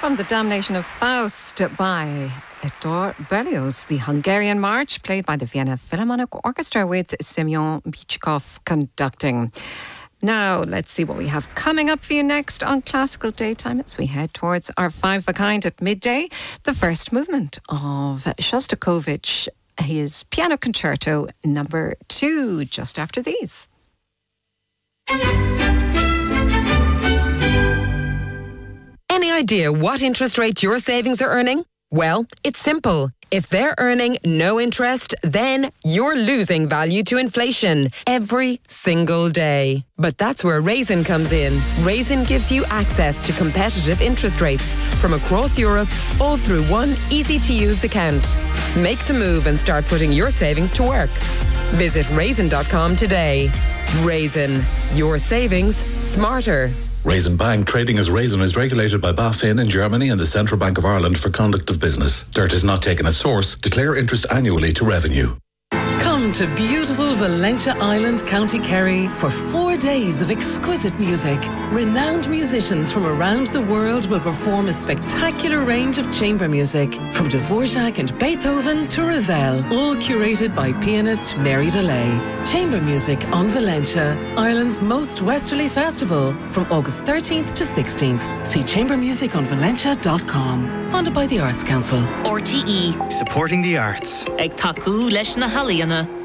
from the Damnation of Faust by Hector Berlioz, the Hungarian March, played by the Vienna Philharmonic Orchestra with Semyon Bychkov conducting. Now, let's see what we have coming up for you next on Classical Daytime as we head towards our five of a kind at midday. The first movement of Shostakovich, his Piano Concerto number 2, just after these. Any idea what interest rate your savings are earning? Well, it's simple. If they're earning no interest, then you're losing value to inflation every single day. But that's where Raisin comes in. Raisin gives you access to competitive interest rates from across Europe, all through one easy-to-use account. Make the move and start putting your savings to work. Visit raisin.com today. Raisin, your savings smarter. Raisin Bank, trading as Raisin, is regulated by BaFin in Germany and the Central Bank of Ireland for conduct of business. Dirt is not taken as source. Declare interest annually to revenue. Come to beautiful Valentia Island, County Kerry for 4 days of exquisite music. Renowned musicians from around the world will perform a spectacular range of chamber music, from Dvorak and Beethoven to Ravel, all curated by pianist Mary DeLay. Chamber music on Valentia, Ireland's most westerly festival, from August 13th to 16th. See chambermusiconvalentia.com. Funded by the Arts Council. RTE. Supporting the arts. Ag taku leis na halaíonna.